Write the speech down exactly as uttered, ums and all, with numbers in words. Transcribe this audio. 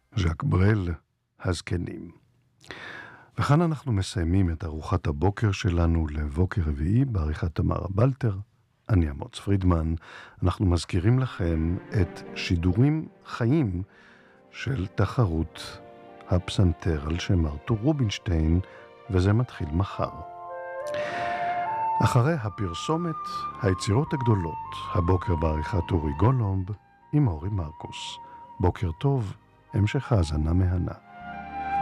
ז'אק ברל, הזקנים. וכאן אנחנו מסיימים את ארוחת הבוקר שלנו לבוקר רביעי בעריכת תמרה בלטר. אני אמוץ פרידמן. אנחנו מזכירים לכם את שידורים חיים של תחרות הפסנתר על שם ארתור רובינשטיין, וזה מתחיל מחר. אחרי הפרסומת, היצירות הגדולות, הבוקר בעריכת אורי גולומב עם אורי מרקוס. בוקר טוב, המשך האזנה מהנה.